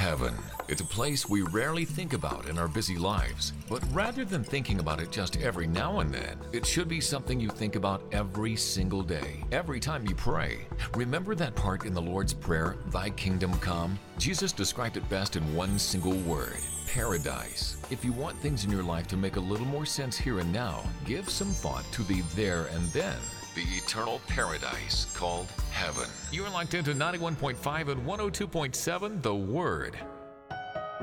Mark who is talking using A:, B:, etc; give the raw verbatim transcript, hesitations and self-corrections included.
A: Heaven. It's a place we rarely think about in our busy lives. But rather than thinking about it just every now and then, it should be something you think about every single day, every time you pray. Remember that part in the Lord's Prayer, "Thy kingdom come"? Jesus described it best in one single word: paradise. If you want things in your life to make a little more sense here and now, give some thought to the there and then, the eternal paradise called heaven. You're locked into ninety-one point five and one oh two point seven The Word.